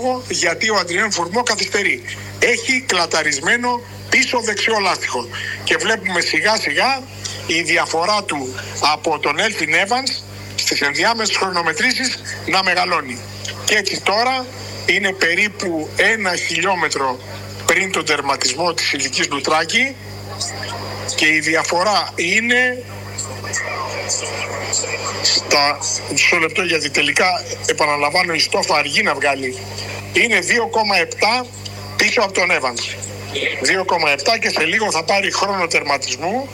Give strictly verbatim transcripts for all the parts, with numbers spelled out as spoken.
λόγο γιατί ο Αντριέν Φουρμό καθυστερεί. Έχει κλαταρισμένο πίσω δεξιό λάστιχο και βλέπουμε σιγά σιγά η διαφορά του από τον Έλφιν Evans στις ενδιάμεσες χρονομετρήσεις να μεγαλώνει. Και έτσι τώρα είναι περίπου ένα χιλιόμετρο πριν τον τερματισμό της Ηλικής Λουτράκη και η διαφορά είναι στα μισό λεπτό, γιατί τελικά επαναλαμβάνω η Στόφα αργεί να βγάλει, είναι δύο κόμμα επτά πίσω από τον Evans. δύο κόμμα επτά και σε λίγο θα πάρει χρόνο τερματισμού.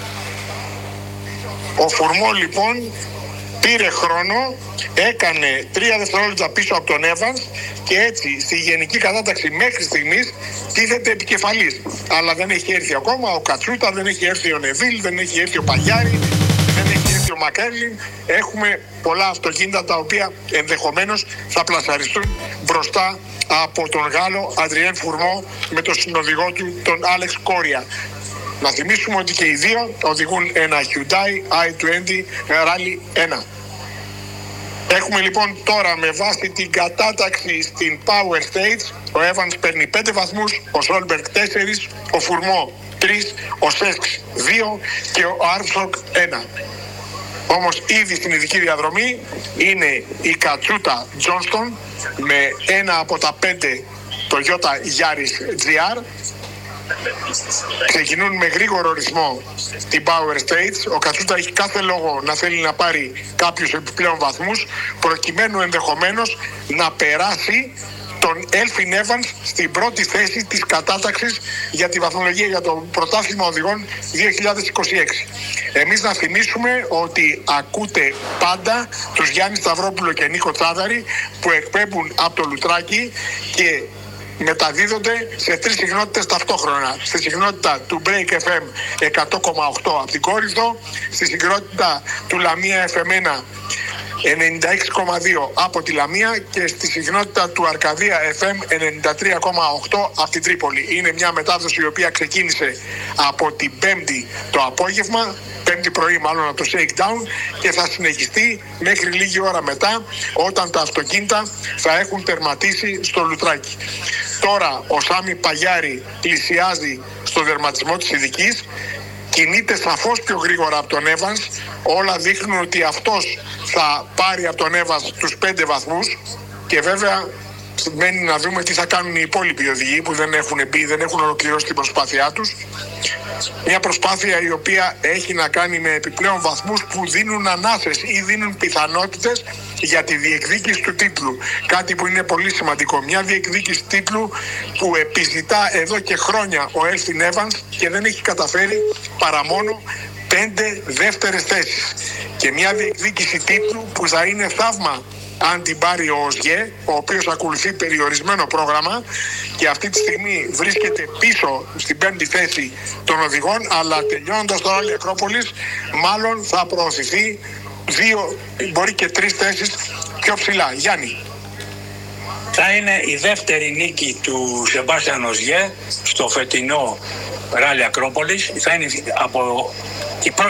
Ο Φουρμό λοιπόν πήρε χρόνο, έκανε τρία δευτερόλεπτα πίσω από τον Evans και έτσι στη γενική κατάταξη μέχρι στιγμής τίθεται επικεφαλής. Αλλά δεν έχει έρθει ακόμα ο Κατσούτα, δεν έχει έρθει ο Νεβίλ, δεν έχει έρθει ο Παγιάρη, δεν έχει έρθει ο Μακέρλιν. Έχουμε πολλά αυτοκίνητα τα οποία ενδεχομένως θα πλασαριστούν μπροστά από τον Γάλλο Αντριέν Φουρμό με τον συνοδηγό του τον Άλεξ Κόρια. Να θυμίσουμε ότι και οι δύο οδηγούν ένα Hyundai άι είκοσι Rally ένα. Έχουμε λοιπόν τώρα με βάση την κατάταξη στην Power Stage, ο Evans παίρνει πέντε βαθμούς, ο Σόλμπεργκ τέσσερα, ο Φουρμό τρία, ο Σέσκ δύο και ο Άρμστρονγκ ένα. Όμως ήδη στην ειδική διαδρομή είναι η Κατσούτα Τζόνστον με ένα από τα πέντε Toyota Yaris τζι αρ. Ξεκινούν με γρήγορο ρυθμό την Power Stage. Ο Κατσούτα έχει κάθε λόγο να θέλει να πάρει κάποιους επιπλέον βαθμούς προκειμένου ενδεχομένως να περάσει τον Έλφιν Evans στην πρώτη θέση της κατάταξης για τη βαθμολογία για το πρωτάθλημα οδηγών δύο χιλιάδες είκοσι έξι. Εμείς να θυμίσουμε ότι ακούτε πάντα τους Γιάννη Σταυρόπουλο και Νίκο Τσάδαρη που εκπέμπουν από το Λουτράκι και μεταδίδονται σε τρεις συχνότητες ταυτόχρονα. Στη συχνότητα του Break εφ εμ εκατό κόμμα οκτώ από την Κόρινθο, στη συχνότητα του Λαμία εφ εμ ένα ενενήντα έξι κόμμα δύο από τη Λαμία και στη συχνότητα του Αρκαδία εφ εμ ενενήντα τρία κόμμα οκτώ από την Τρίπολη. Είναι μια μετάδοση η οποία ξεκίνησε από την Πέμπτη το απόγευμα, Πέμπτη πρωί μάλλον από το Shakedown, και θα συνεχιστεί μέχρι λίγη ώρα μετά όταν τα αυτοκίνητα θα έχουν τερματίσει στο Λουτράκι. Τώρα ο Σάμι Παγιάρη πλησιάζει στο τερματισμό της ειδικής, κινείται σαφώς πιο γρήγορα από τον Evans. Όλα δείχνουν ότι αυτός θα πάρει από τον Evans τους πέντε βαθμούς και βέβαια μένει να δούμε τι θα κάνουν οι υπόλοιποι οδηγοί που δεν έχουν μπει, δεν έχουν ολοκληρώσει την προσπάθειά τους. Μια προσπάθεια η οποία έχει να κάνει με επιπλέον βαθμούς που δίνουν ανάσες ή δίνουν πιθανότητες για τη διεκδίκηση του τίτλου. Κάτι που είναι πολύ σημαντικό. Μια διεκδίκηση τίτλου που επιζητά εδώ και χρόνια ο Έλφιν Evans και δεν έχει καταφέρει παρά μόνο πέντε δεύτερες θέσεις. Και μια διεκδίκηση τίτλου που θα είναι θαύμα αν την πάρει ο ΟΣΓΕ, ο οποίος ακολουθεί περιορισμένο πρόγραμμα και αυτή τη στιγμή βρίσκεται πίσω στην πέμπτη θέση των οδηγών, αλλά τελειώνοντας το Rally Ακρόπολης μάλλον θα προωθηθεί δύο, μπορεί και τρεις θέσεις πιο ψηλά. Γιάννη. Θα είναι η δεύτερη νίκη του Σεμπάστιαν Οζιέ στο φετινό Rally Ακρόπολης. Θα είναι από η προ...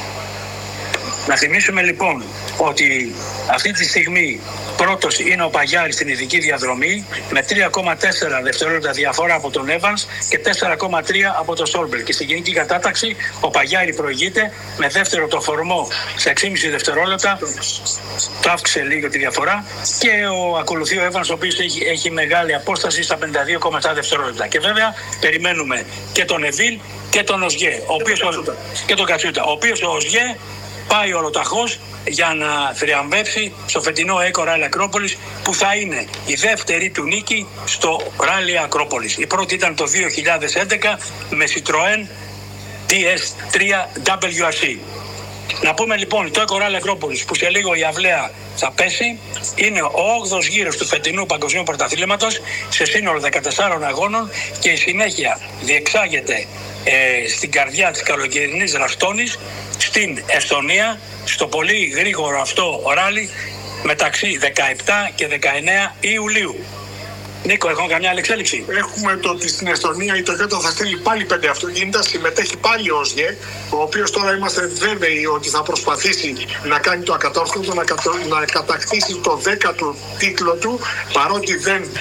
Να θυμίσουμε λοιπόν ότι αυτή τη στιγμή πρώτος είναι ο Παγιάρης στην ειδική διαδρομή με τρία κόμμα τέσσερα δευτερόλεπτα διαφορά από τον Evans και τέσσερα κόμμα τρία από τον Στόλμπεργκ. Και στην γενική κατάταξη ο Παγιάρη προηγείται με δεύτερο το Φορμό σε έξι κόμμα πέντε δευτερόλεπτα. Το αύξησε λίγο τη διαφορά και ο ακολουθεί ο Evans, ο οποίος έχει, έχει μεγάλη απόσταση στα πενήντα δύο κόμμα επτά δευτερόλεπτα. Και βέβαια περιμένουμε και τον Νεβίλ και τον Οζιέ, ο οποίος, και τον Κατσούτα, ο οποίος ο Οζιέ πάει ολοταχώς για να θριαμβεύσει στο φετινό Eco Rally Ακρόπολης, που θα είναι η δεύτερη του νίκη στο Rally Ακρόπολης. Η πρώτη ήταν το δύο χιλιάδες έντεκα με Citroën τι ες τρία ντάμπλιου αρ σι. Να πούμε λοιπόν, το Eco Rally Ακρόπολης, που σε λίγο η αυλαία θα πέσει, είναι ο όγδοος γύρος του φετινού Παγκοσμίου Πρωταθλήματος σε σύνολο δεκατεσσάρων αγώνων και η συνέχεια διεξάγεται ε, στην καρδιά της καλοκαιρινής Ραστόνης στην Εστονία, στο πολύ γρήγορο αυτό ράλι μεταξύ δεκαεπτά και δεκαεννέα Ιουλίου. Νίκο, έχουμε καμιά άλλη εξέλιξη? Έχουμε το ότι στην Εστονία η Toyota θα στείλει πάλι πέντε αυτοκίνητα, συμμετέχει πάλι ο ΟΣΓΕ, ο οποίος τώρα είμαστε βέβαιοι ότι θα προσπαθήσει να κάνει το ακατόρθωτο, να, κατα... να κατακτήσει το δέκατο τίτλο του, παρότι δεν